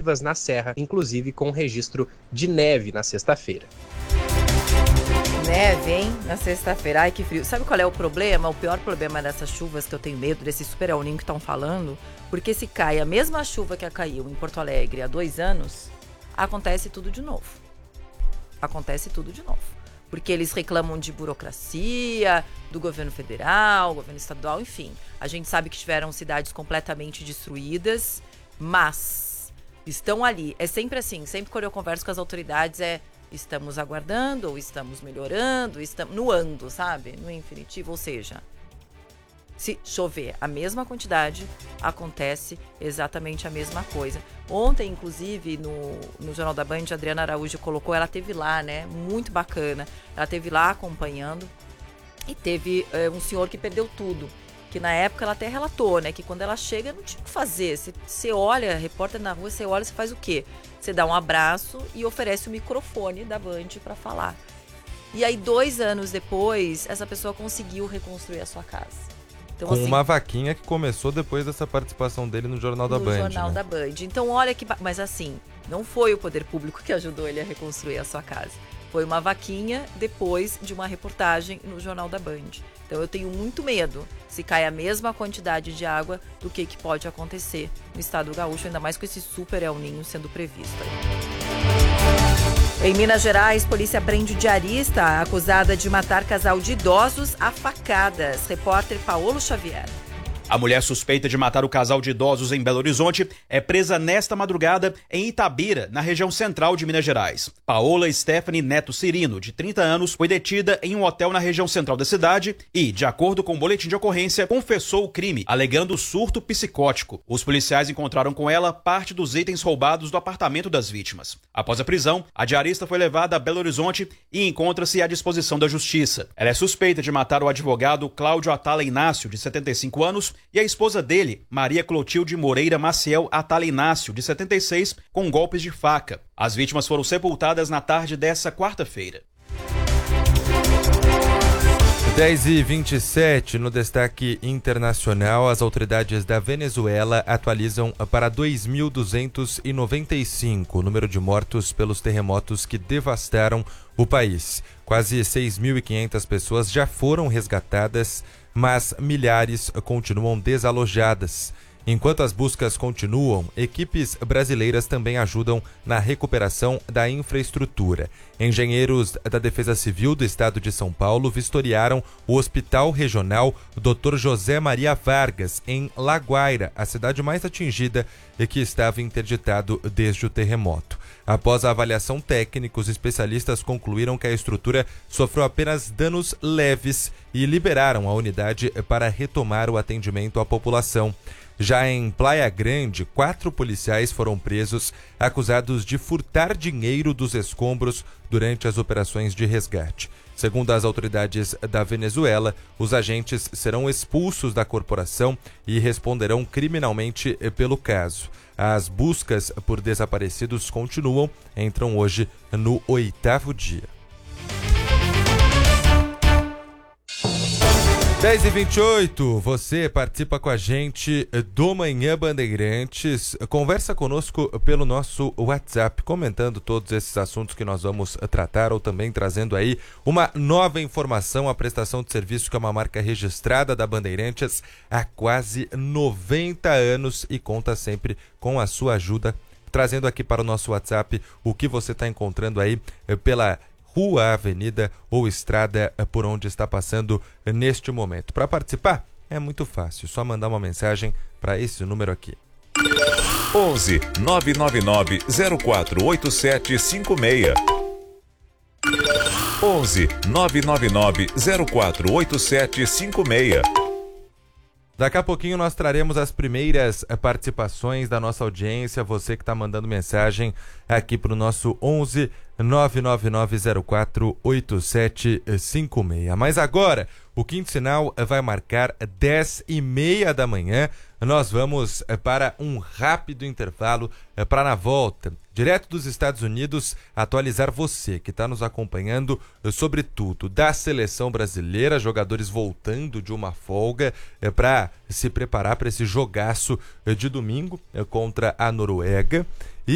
chuvas na Serra, inclusive com registro de neve na sexta-feira. Neve, hein? Na sexta-feira. Ai, que frio. Sabe qual é o problema? O pior problema dessas chuvas que eu tenho medo, desse super El Niño que estão falando, porque se cai a mesma chuva que caiu em Porto Alegre há 2 anos, acontece tudo de novo. Acontece tudo de novo. Porque eles reclamam de burocracia, do governo federal, governo estadual, enfim. A gente sabe que tiveram cidades completamente destruídas, mas estão ali. É sempre assim, sempre quando eu converso com as autoridades estamos aguardando, ou estamos melhorando, estamos no ando, sabe? No infinitivo, ou seja, se chover a mesma quantidade, acontece exatamente a mesma coisa. Ontem, inclusive, no Jornal da Band, a Adriana Araújo colocou, ela teve lá, né? Muito bacana. Ela teve lá acompanhando e teve um senhor que perdeu tudo. Que na época ela até relatou, né? Que quando ela chega não tinha o que fazer. Você olha, repórter na rua, você olha, você faz o quê? Você dá um abraço e oferece o microfone da Band para falar. E aí, 2 anos depois, essa pessoa conseguiu reconstruir a sua casa. Então, com assim, uma vaquinha que começou depois dessa participação dele no Jornal da Band. No Jornal né? da Band. Então, olha que... Mas assim, não foi o poder público que ajudou ele a reconstruir a sua casa. Foi uma vaquinha depois de uma reportagem no Jornal da Band. Então, eu tenho muito medo se cai a mesma quantidade de água do que pode acontecer no estado gaúcho, ainda mais com esse super El Niño sendo previsto aí. Em Minas Gerais, polícia prende diarista acusada de matar casal de idosos a facadas. Repórter Paulo Xavier. A mulher suspeita de matar o casal de idosos em Belo Horizonte é presa nesta madrugada em Itabira, na região central de Minas Gerais. Paola Stephanie Neto Cirino, de 30 anos, foi detida em um hotel na região central da cidade e, de acordo com o boletim de ocorrência, confessou o crime, alegando surto psicótico. Os policiais encontraram com ela parte dos itens roubados do apartamento das vítimas. Após a prisão, a diarista foi levada a Belo Horizonte e encontra-se à disposição da justiça. Ela é suspeita de matar o advogado Cláudio Atala Inácio, de 75 anos, e a esposa dele, Maria Clotilde Moreira Maciel Atala Inácio, de 76, com golpes de faca. As vítimas foram sepultadas na tarde dessa quarta-feira. 10h27, no destaque internacional, as autoridades da Venezuela atualizam para 2.295 o número de mortos pelos terremotos que devastaram o país. Quase 6.500 pessoas já foram resgatadas, mas milhares continuam desalojadas. Enquanto as buscas continuam, equipes brasileiras também ajudam na recuperação da infraestrutura. Engenheiros da Defesa Civil do Estado de São Paulo vistoriaram o Hospital Regional Dr. José Maria Vargas, em La Guaira, a cidade mais atingida e que estava interditado desde o terremoto. Após a avaliação técnica, os especialistas concluíram que a estrutura sofreu apenas danos leves e liberaram a unidade para retomar o atendimento à população. Já em Praia Grande, 4 policiais foram presos, acusados de furtar dinheiro dos escombros durante as operações de resgate. Segundo as autoridades da Venezuela, os agentes serão expulsos da corporação e responderão criminalmente pelo caso. As buscas por desaparecidos continuam, entram hoje no 8º dia. 10h28, você participa com a gente do Manhã Bandeirantes, conversa conosco pelo nosso WhatsApp, comentando todos esses assuntos que nós vamos tratar ou também trazendo aí uma nova informação, a prestação de serviço que é uma marca registrada da Bandeirantes há quase 90 anos e conta sempre com a sua ajuda, trazendo aqui para o nosso WhatsApp o que você está encontrando aí pela rua, avenida ou estrada por onde está passando neste momento. Para participar, é muito fácil, só mandar uma mensagem para esse número aqui. 11 999 048756. 11 999 048756. Daqui a pouquinho nós traremos as primeiras participações da nossa audiência, você que está mandando mensagem aqui para o nosso 11 999048756. Mas agora, o quinto sinal vai marcar 10h30 da manhã. Nós vamos para um rápido intervalo para na volta, direto dos Estados Unidos, atualizar você que está nos acompanhando sobre tudo da seleção brasileira, jogadores voltando de uma folga para se preparar para esse jogaço de domingo contra a Noruega.